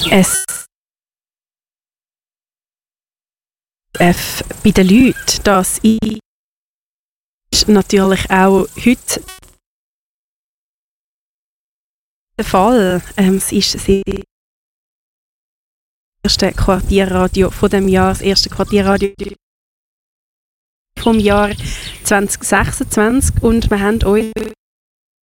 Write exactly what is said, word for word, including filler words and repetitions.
es F bei den Leuten, das ist natürlich auch heute der Fall. Ähm, es ist das erste Quartierradio von dem Jahr, das erste Quartierradio vom Jahr zwanzig sechsundzwanzig, und wir haben euch